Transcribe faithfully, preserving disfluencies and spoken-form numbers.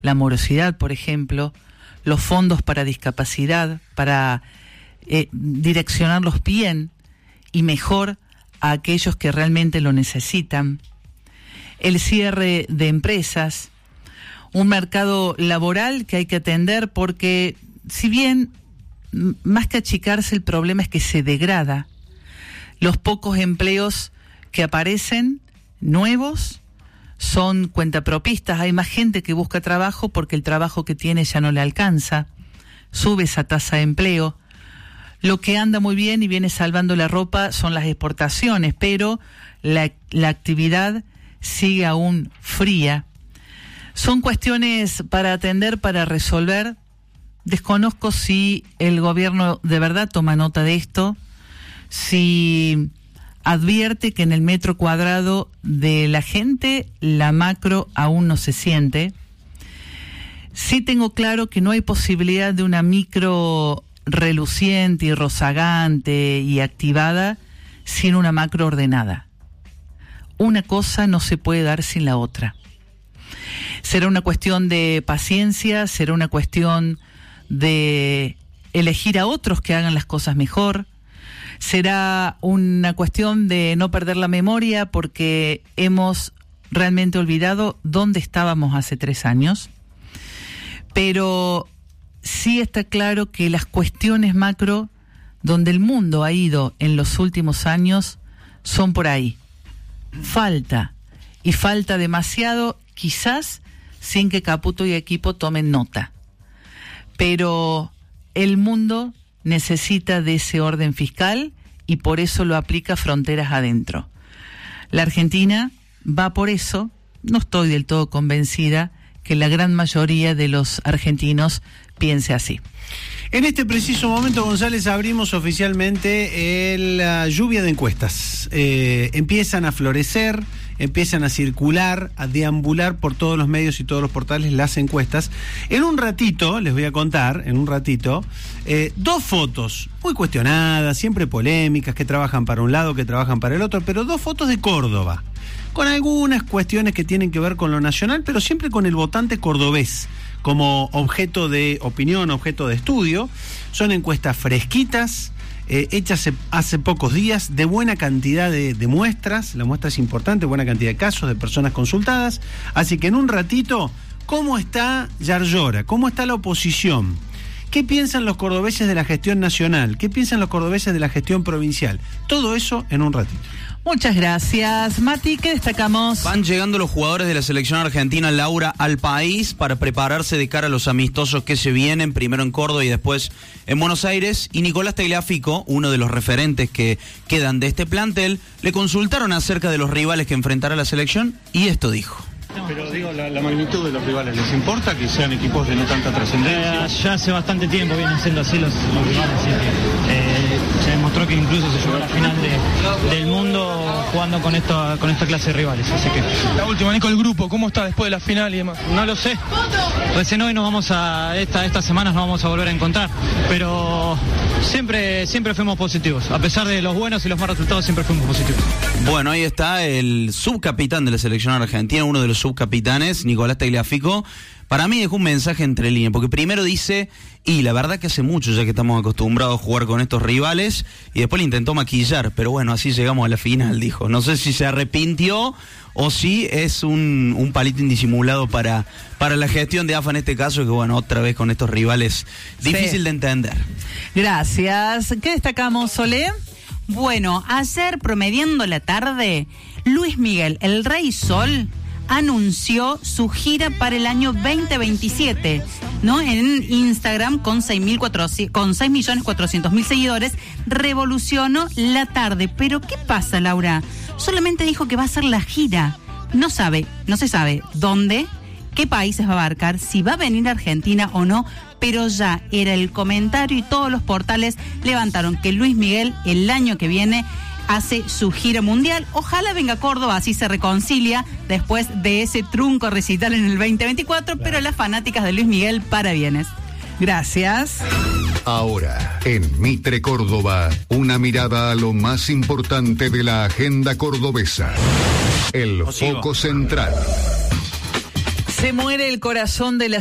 la morosidad, por ejemplo, los fondos para discapacidad, para eh, direccionarlos bien y mejor a aquellos que realmente lo necesitan, el cierre de empresas, un mercado laboral que hay que atender porque, si bien más que achicarse, el problema es que se degrada. Los pocos empleos que aparecen, nuevos, son cuentapropistas. Hay más gente que busca trabajo porque el trabajo que tiene ya no le alcanza. Sube esa tasa de empleo. Lo que anda muy bien y viene salvando la ropa son las exportaciones, pero la, la actividad sigue aún fría. Son cuestiones para atender, para resolver. Desconozco si el gobierno de verdad toma nota de esto, si advierte que en el metro cuadrado de la gente la macro aún no se siente. Sí tengo claro que no hay posibilidad de una micro reluciente y rozagante y activada sin una macro ordenada. Una cosa no se puede dar sin la otra. Será una cuestión de paciencia, será una cuestión de elegir a otros que hagan las cosas mejor, será una cuestión de no perder la memoria porque hemos realmente olvidado dónde estábamos hace tres años, pero sí está claro que las cuestiones macro donde el mundo ha ido en los últimos años son por ahí. Falta, y falta demasiado, quizás sin que Caputo y equipo tomen nota. Pero el mundo necesita de ese orden fiscal y por eso lo aplica fronteras adentro. La Argentina va por eso. No estoy del todo convencida que la gran mayoría de los argentinos piense así. En este preciso momento, González, abrimos oficialmente la lluvia de encuestas. Eh, empiezan a florecer, empiezan a circular, a deambular por todos los medios y todos los portales las encuestas. En un ratito, les voy a contar, en un ratito, eh, dos fotos muy cuestionadas, siempre polémicas, que trabajan para un lado, que trabajan para el otro, pero dos fotos de Córdoba, con algunas cuestiones que tienen que ver con lo nacional, pero siempre con el votante cordobés como objeto de opinión, objeto de estudio. Son encuestas fresquitas, eh, hechas hace pocos días, de buena cantidad de, de muestras. La muestra es importante, buena cantidad de casos, de personas consultadas. Así que en un ratito, ¿cómo está Yarlora? ¿Cómo está la oposición? ¿Qué piensan los cordobeses de la gestión nacional? ¿Qué piensan los cordobeses de la gestión provincial? Todo eso en un ratito. Muchas gracias, Mati. ¿Qué destacamos? Van llegando los jugadores de la selección argentina, Laura, al país para prepararse de cara a los amistosos que se vienen, primero en Córdoba y después en Buenos Aires. Y Nicolás Tagliafico, uno de los referentes que quedan de este plantel, le consultaron acerca de los rivales que enfrentará la selección y esto dijo. Pero digo, la, la magnitud de los rivales, ¿les importa que sean equipos de no tanta trascendencia? Eh, ya hace bastante tiempo vienen siendo así los, los rivales, así que eh, se demostró que incluso se llegó a la final de, del mundo jugando con esta, con esta clase de rivales, así que... La última, Nico, el grupo, ¿cómo está después de la final y demás? No lo sé, recién hoy nos vamos a, esta, estas semanas nos vamos a volver a encontrar, pero siempre, siempre fuimos positivos, a pesar de los buenos y los malos resultados siempre fuimos positivos. Bueno, ahí está el subcapitán de la selección argentina, uno de los subcapitanes, Nicolás Tagliafico. Para mí dejó un mensaje entre líneas, porque primero dice, y la verdad que hace mucho ya que estamos acostumbrados a jugar con estos rivales, y después le intentó maquillar, pero bueno, así llegamos a la final, dijo. No sé si se arrepintió o si es un, un palito indisimulado para, para la gestión de A F A en este caso, que bueno, otra vez con estos rivales, difícil sí. de entender. Gracias. ¿Qué destacamos, Solé? Bueno, ayer promediando la tarde, Luis Miguel, el Rey Sol, anunció su gira para el año veinte veintisiete, ¿no? En Instagram, con seis millones cuatrocientos mil seguidores, revolucionó la tarde. Pero ¿qué pasa, Laura? Solamente dijo que va a hacer la gira. No sabe, no se sabe dónde, qué países va a abarcar, si va a venir a Argentina o no, pero ya era el comentario y todos los portales levantaron que Luis Miguel el año que viene hace su gira mundial. Ojalá venga a Córdoba, así se reconcilia después de ese trunco recital en el veinte veinticuatro, claro. Pero las fanáticas de Luis Miguel para bienes. Gracias. Ahora, en Mitre Córdoba, una mirada a lo más importante de la agenda cordobesa. El foco central. Se muere el corazón de la